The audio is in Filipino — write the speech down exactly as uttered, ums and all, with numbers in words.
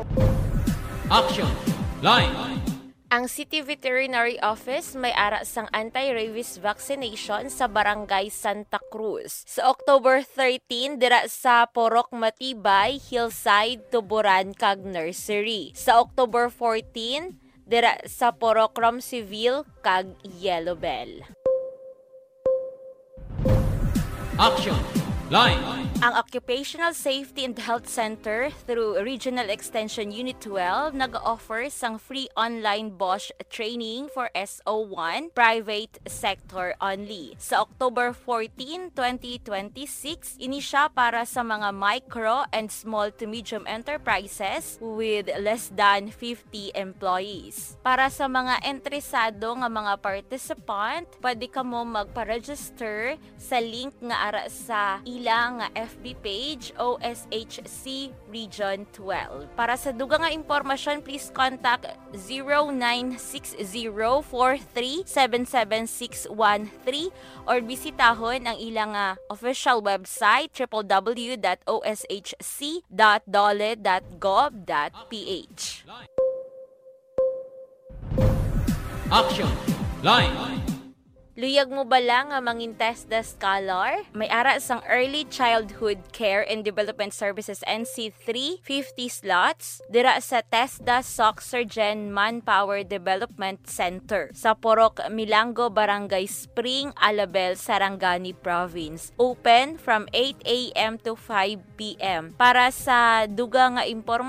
Action Line. Ang City Veterinary Office may ara sang anti-rabies vaccination sa Barangay Santa Cruz. Sa October thirteen, dira sa Porok Matibay, Hillside, Tuburan, kag Nursery. Sa October fourteen, dira sa Porok Romseyville, kag Yellowbell. Action Line. Ang Occupational Safety and Health Center through Regional Extension Unit twelve nag-offer sang free online Bosch training for S O one private sector only. Sa October fourteen, twenty twenty-six, ini siya para sa mga micro and small to medium enterprises with less than fifty employees. Para sa mga interesado nga mga participant, pwede ka mo magpa-register sa link nga ara sa ilang nga F B page O S H C Region twelve. Para sa dugang nga impormasyon, please contact zero nine six zero four three seven seven six one three or bisitahon ang ilang nga official website w w w dot o s h c dot dole dot gov dot p h. Action Line. Luyag mo bala nga mangintes the scholar? May ara sang Early Childhood Care and Development Services N C three, fifty slots dira sa TESDA Soc-Surgen Manpower Development Center sa Porok Milango, Barangay Spring, Alabel, Sarangani Province. Open from eight a m to five p m. Para sa duga nga impormasyon,